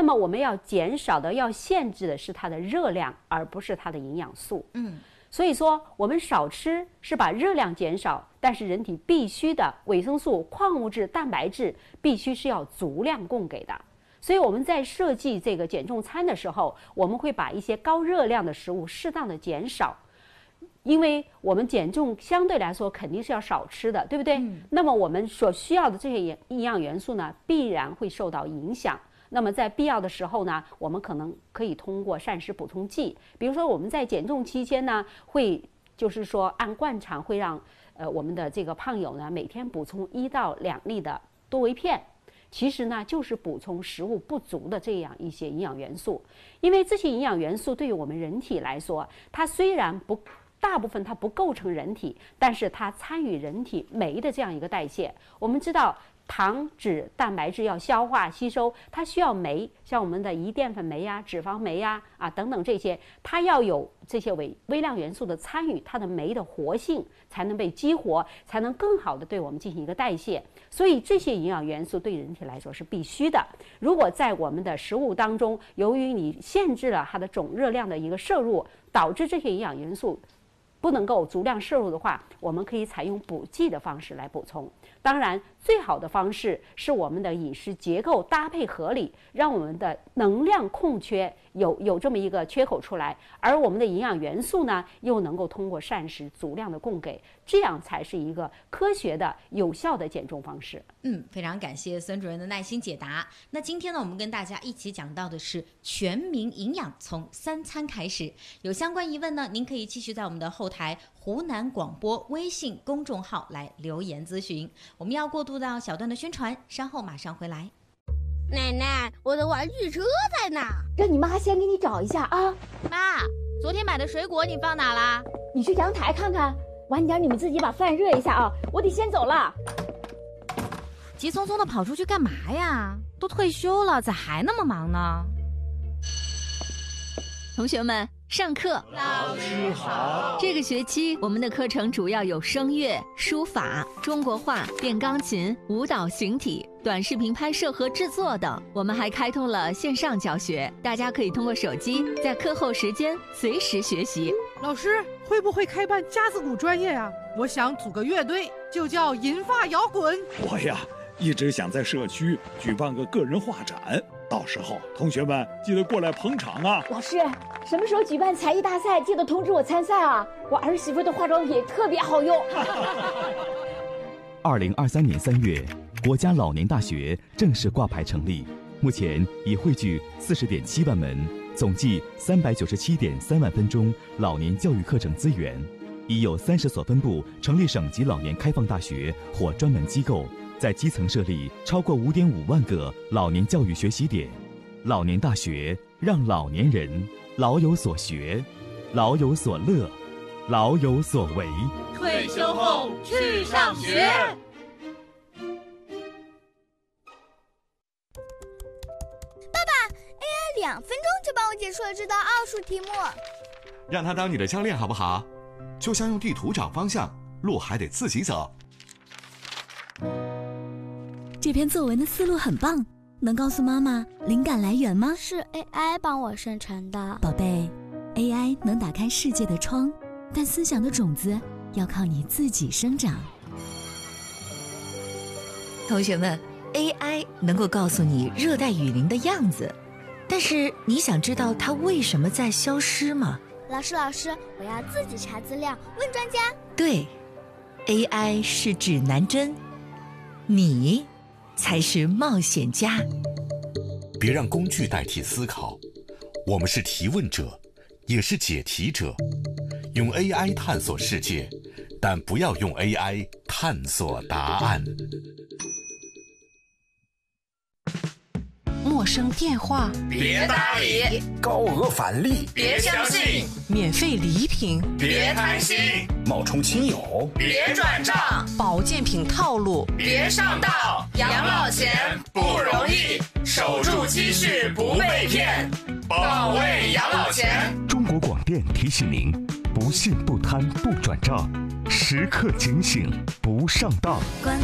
么我们要减少的、要限制的是它的热量，而不是它的营养素。所以说我们少吃是把热量减少，但是人体必须的维生素、矿物质、蛋白质必须是要足量供给的。所以我们在设计这个减重餐的时候，我们会把一些高热量的食物适当的减少，因为我们减重相对来说肯定是要少吃的，对不对？那么我们所需要的这些营养元素呢，必然会受到影响。那么在必要的时候呢，我们可能可以通过膳食补充剂，比如说我们在减重期间呢，会就是说按惯常会让我们的这个胖友呢每天补充1到2粒的多维片，其实呢就是补充食物不足的这样一些营养元素。因为这些营养元素对于我们人体来说，它虽然大部分它不构成人体，但是它参与人体酶的这样一个代谢。我们知道糖、脂、蛋白质要消化吸收，它需要酶，像我们的胰淀粉酶呀、脂肪酶呀等等这些，它要有这些微量元素的参与，它的酶的活性才能被激活，才能更好的对我们进行一个代谢。所以这些营养元素对人体来说是必须的。如果在我们的食物当中，由于你限制了它的总热量的一个摄入，导致这些营养元素不能够足量摄入的话，我们可以采用补剂的方式来补充。当然，最好的方式是我们的饮食结构搭配合理，让我们的能量空缺有这么一个缺口出来，而我们的营养元素呢，又能够通过膳食足量的供给，这样才是一个科学的、有效的减重方式。 非常感谢孙主任的耐心解答。那今天呢，我们跟大家一起讲到的是全民营养，从3餐开始。有相关疑问呢，您可以继续在我们的后台湖南广播微信公众号来留言咨询。我们要过渡到小段的宣传，稍后马上回来。 奶奶，我的玩具车在哪？ 让你妈先给你找一下啊。 妈，昨天买的水果你放哪啦？ 你去阳台看看。晚点你们自己把饭热一下啊，我得先走了。 急匆匆的跑出去干嘛呀？都退休了，咋还那么忙呢？ 同学们，上课。 老师好。 这个学期我们的课程主要有声乐、书法、中国画、电钢琴、舞蹈、形体、短视频拍摄和制作等。我们还开通了线上教学，大家可以通过手机在课后时间随时学习。 老师，会不会开办架子鼓专业呀？我想组个乐队，就叫银发摇滚。 我呀，一直想在社区举办个个人画展，到时候同学们记得过来捧场啊。 老师，什么时候举办才艺大赛，记得通知我参赛啊，我儿媳妇的化妆品特别好用。 2023年3月，国家老年大学正式挂牌成立，目前已汇聚40.7万门，总计397.3万分钟老年教育课程资源，已有30所分部成立省级老年开放大学或专门机构，在基层设立超过5.5万个老年教育学习点。老年大学让老年人老有所学，老有所乐，老有所为。 退休后去上学。 爸爸 ，AI 2分钟就帮我解出了这道奥数题目。 让他当你的教练好不好？就像用地图找方向，路还得自己走。 这篇作文的思路很棒，能告诉妈妈灵感来源吗？ 是 AI 帮我生成的。 宝贝， AI 能打开世界的窗，但思想的种子要靠你自己生长。 同学们， AI 能够告诉你热带雨林的样子，但是你想知道它为什么在消失吗？ 老师，我要自己查资料，问专家。 对， AI 是指南针，你才是冒险家。 别让工具代替思考，我们是提问者，也是解题者。用 AI 探索世界，但不要用 AI 探索答案。 陌生电话别搭理， 高额返利别相信， 免费礼品别贪心， 冒充亲友别转账， 保健品套路别上当。养老钱不容易，守住积蓄不被骗，保卫养老钱。 中国广电提醒您：不信不贪不转账，时刻警醒不上当。